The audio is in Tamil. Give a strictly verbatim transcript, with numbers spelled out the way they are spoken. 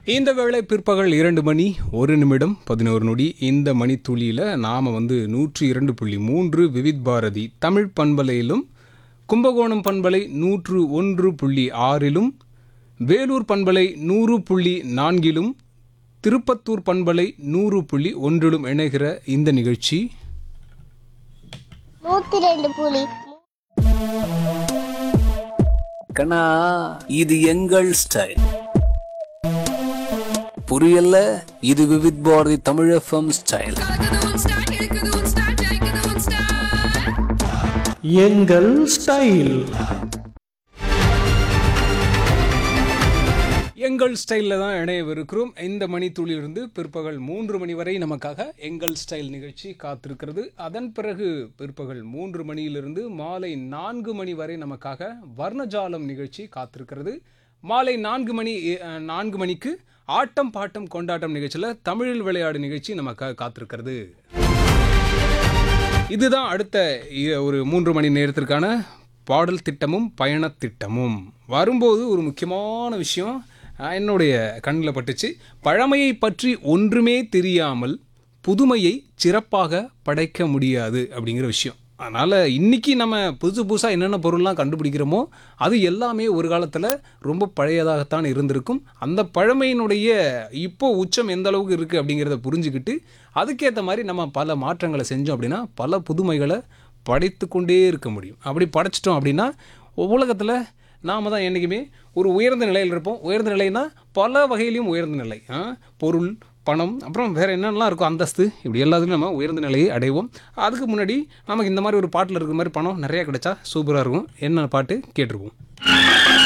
இந்த வேளை பிற்பகல் இரண்டு மணி ஒரு நிமிடம் பதினோரு நொடி. இந்த மணித்துளியில் நாம் வந்து நூற்றி இரண்டு புள்ளி மூன்று விவித் பாரதி தமிழ் பண்பலையிலும், கும்பகோணம் பண்பலை நூற்று ஒன்று புள்ளி ஆறிலும், வேலூர் பண்பலை நூறு புள்ளி நான்கிலும், திருப்பத்தூர் பண்பலை நூறு புள்ளி ஒன்றிலும் இணைகிற இந்த நிகழ்ச்சி நூத்தி ரெண்டு புலி. கண்ணா, இது எங்கள் ஸ்டைல். புரியல? இது விவித் பாரதி தமிழ் எஃப்எம் ஸ்டைல். எங்கள் ஸ்டைல். எங்கள் ஸ்டைலில் தான் இணையவிருக்கிறோம். இந்த மணித்துளியிலிருந்து பிற்பகல் மூன்று மணி வரை நமக்காக எங்கள் ஸ்டைல் நிகழ்ச்சி காத்திருக்கிறது. அதன் பிறகு பிற்பகல் மூன்று மணியிலிருந்து மாலை நான்கு மணி வரை நமக்காக வர்ணஜாலம் நிகழ்ச்சி காத்திருக்கிறது. மாலை நான்கு மணி நான்கு மணிக்கு ஆட்டம் பாட்டம் கொண்டாட்டம் நிகழ்ச்சியில் தமிழில் விளையாடு நிகழ்ச்சி நமக்காக காத்திருக்கிறது. இதுதான் அடுத்த ஒரு மூன்று மணி நேரத்திற்கான பாடல் திட்டமும் பயண திட்டமும். வரும்போது ஒரு முக்கியமான விஷயம் என்னுடைய கண்ணில் பட்டுச்சு. பழமையை பற்றி ஒன்றுமே தெரியாமல் புதுமையை சிறப்பாக படைக்க முடியாது அப்படிங்கிற விஷயம். அதனால் இன்றைக்கி நம்ம புதுசு புதுசாக என்னென்ன பொருள்லாம் கண்டுபிடிக்கிறோமோ அது எல்லாமே ஒரு காலத்தில் ரொம்ப பழையதாகத்தான் இருந்திருக்கும். அந்த பழமையினுடைய இப்போ உச்சம் எந்த அளவுக்கு இருக்குது அப்படிங்கிறத புரிஞ்சுக்கிட்டு அதுக்கேற்ற மாதிரி நம்ம பல மாற்றங்களை செஞ்சோம் அப்படின்னா பல புதுமைகளை படைத்து கொண்டே இருக்க முடியும். அப்படி படைச்சிட்டோம் அப்படின்னா உலகத்தில் நாம் தான் என்றைக்குமே ஒரு உயர்ந்த நிலையில் இருப்போம். உயர்ந்த நிலைன்னா பல வகையிலையும் உயர்ந்த நிலை, பொருள், பணம், அப்புறம் வேறு என்னென்னலாம் இருக்கும், அந்தஸ்து, இப்படி எல்லாத்துலையும் நம்ம உயர்ந்த நிலையை அடைவோம். அதுக்கு முன்னாடி நமக்கு இந்த மாதிரி ஒரு பாட்டில் இருக்கிற மாதிரி பணம் நிறையா கிடைச்சா சூப்பராக இருக்கும். என்ன பாட்டு கேட்டிருப்போம்.